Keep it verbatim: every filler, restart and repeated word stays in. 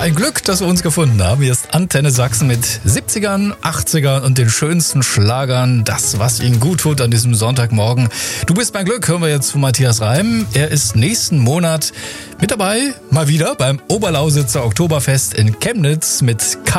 ein Glück, dass wir uns gefunden haben. Hier ist Antenne Sachsen mit siebzigern, achtzigern und den schönsten Schlagern. Das, was Ihnen gut tut an diesem Sonntagmorgen. Du bist mein Glück, hören wir jetzt von Matthias Reim. Er ist nächsten Monat mit dabei, mal wieder beim Oberlausitzer Oktoberfest in Chemnitz mit K